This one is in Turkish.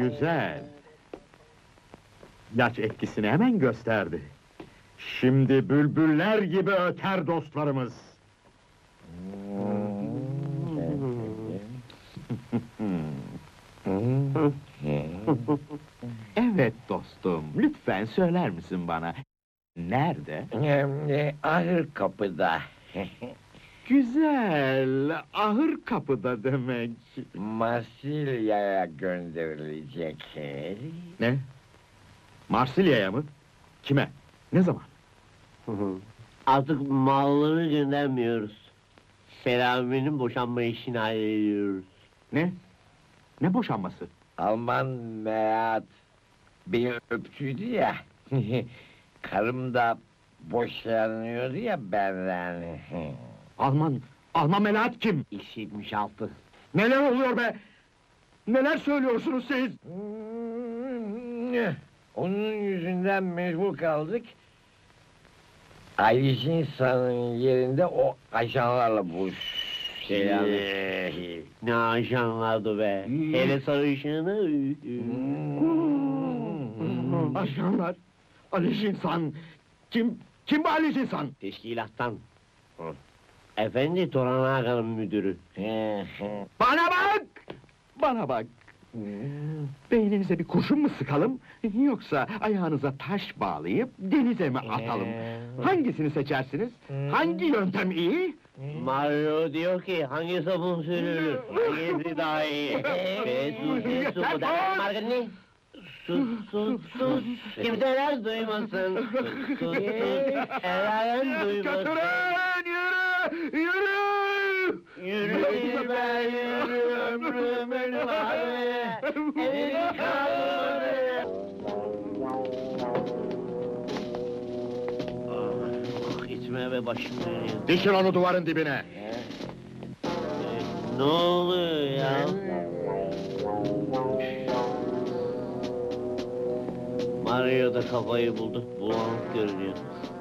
güzel. İlaç etkisini hemen gösterdi. Şimdi bülbüller gibi öter dostlarımız. Evet dostum, lütfen söyler misin bana? Nerede? Ahır kapıda. Güzel, ahır kapıda demek. Marsilya'ya gönderilecek. Ne? Marsilya'ya mı? Kime? Ne zaman? Artık malları göndermiyoruz. Selami'nin boşanma işini hallediyoruz. Ne? Ne boşanması? Alman Meat beni öptüydü ya. Karım da boşanıyordu ya benden. Alman Melahat kim? X76. Neler oluyor be? Neler söylüyorsunuz siz? Onun yüzünden mecbur kaldık. Ayşe insanın yerinde o ajanlarla Ne ajanlardı be? Hele sarışını. Ajanlar, Ali Jinsan. Kim bu Ali Jinsan? Teşkilattan. Efendi Toran Ağa'nın müdürü. Bana bak! Bana bak! Beyninize bir kurşun mu sıkalım, yoksa ayağınıza taş bağlayıp denize mi atalım? Hangisini seçersiniz? Hangi yöntem iyi? Mario diyor ki hangi sabun sürülür? Hangisi daha iyi? Be sus be sus bu da margını. Sus. Kimseler duymasın. Sus. Helalen duymasın. Götürün! Yürü! Yürü be yürü ömrümün varı. Evin kalmadı. İçime ve başım dönüyor. Dişin onu duvarın dibine! Ne oluyor ya? Mario da kafayı buldu, bulanık görünüyor.